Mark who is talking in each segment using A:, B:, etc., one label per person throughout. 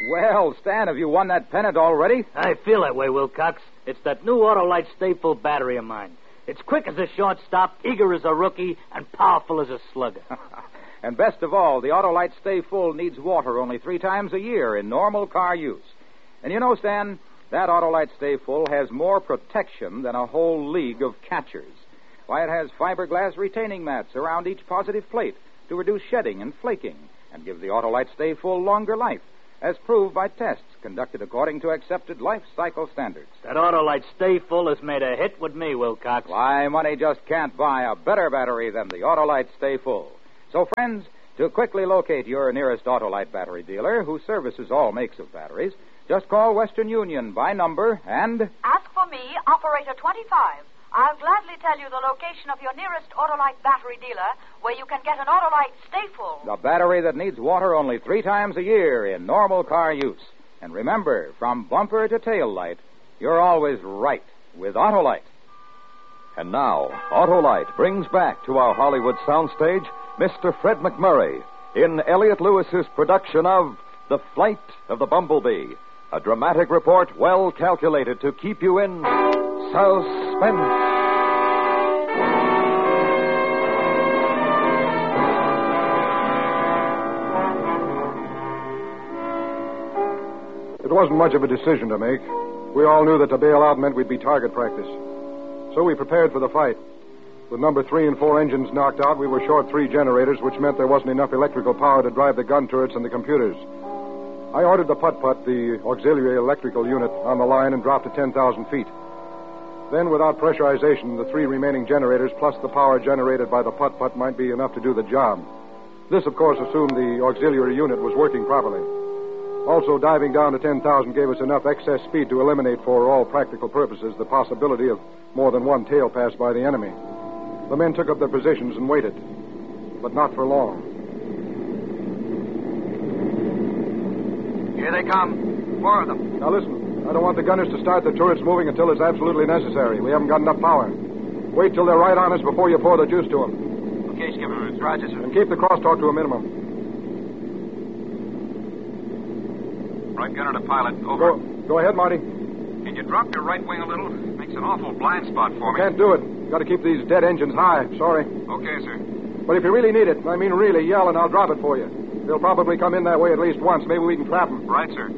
A: Well, Stan, have you won that pennant already?
B: I feel that way, Wilcox. It's that new Autolite Stay Full battery of mine. It's quick as a shortstop, eager as a rookie, and powerful as a slugger.
A: And best of all, the Autolite Stay Full needs water only 3 times a year in normal car use. And you know, Stan, that Autolite Stay Full has more protection than a whole league of catchers. Why, it has fiberglass retaining mats around each positive plate to reduce shedding and flaking and give the Autolite Stay Full longer life, as proved by tests conducted according to accepted life cycle standards.
B: That Autolite Stay Full has made a hit with me, Wilcox.
A: Why, money just can't buy a better battery than the Autolite Stay Full. So, friends, to quickly locate your nearest Autolite battery dealer who services all makes of batteries, just call Western Union by number and...
C: Ask for me, Operator 25. I'll gladly tell you the location of your nearest Autolite battery dealer where you can get an Autolite Stay Full.
A: The battery that needs water only 3 times a year in normal car use. And remember, from bumper to tail light, you're always right with Autolite.
D: And now, Autolite brings back to our Hollywood soundstage Mr. Fred McMurray in Elliot Lewis's production of The Flight of the Bumblebee, a dramatic report well calculated to keep you in suspense.
E: It wasn't much of a decision to make. We all knew that to bail out meant we'd be target practice. So we prepared for the fight. With number 3 and 4 engines knocked out, we were short 3 generators, which meant there wasn't enough electrical power to drive the gun turrets and the computers. I ordered the Putt-Putt, the auxiliary electrical unit, on the line and dropped to 10,000 feet. Then, without pressurization, the 3 remaining generators plus the power generated by the Putt-Putt might be enough to do the job. This, of course, assumed the auxiliary unit was working properly. Also, diving down to 10,000 gave us enough excess speed to eliminate, for all practical purposes, the possibility of more than one tail pass by the enemy. The men took up their positions and waited, but not for long.
F: Here they come. 4 of them.
E: Now listen, I don't want the gunners to start the turrets moving until it's absolutely necessary. We haven't got enough power. Wait till they're right on us before you pour the juice to them.
F: Okay, Skipper. Roger, sir.
E: And keep the crosstalk to a minimum.
F: Right gunner to pilot. Over.
E: Go ahead, Marty.
F: Can you drop your right wing a little? Makes an awful blind spot for me.
E: Can't do it. Got to keep these dead engines high. Sorry.
F: Okay, sir.
E: But if you really need it, I mean really, yell and I'll drop it for you. They'll probably come in that way at least once. Maybe we can trap them.
F: Right, sir.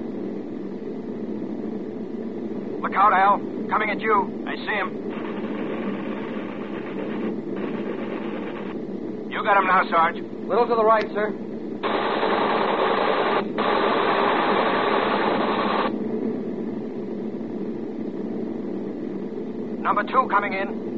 F: Look out, Al. Coming at you. I see him. You got him now, Sarge.
A: Little to the right, sir.
F: Number 2 coming in.